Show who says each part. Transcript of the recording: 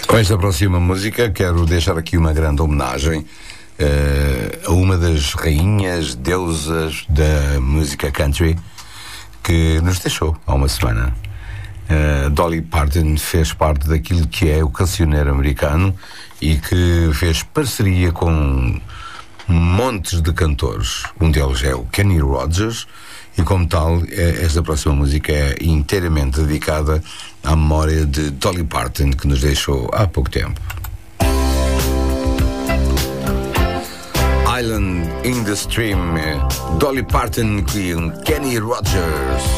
Speaker 1: Com esta próxima música quero deixar aqui uma grande homenagem a uma das rainhas, deusas da música country que nos deixou há uma semana. Dolly Parton fez parte daquilo que é o cancioneiro americano e que fez parceria com montes de cantores. Um deles é o Kenny Rogers e, como tal, esta próxima música é inteiramente dedicada à memória de Dolly Parton, que nos deixou há pouco tempo. Island in the Stream, Dolly Parton com Kenny Rogers.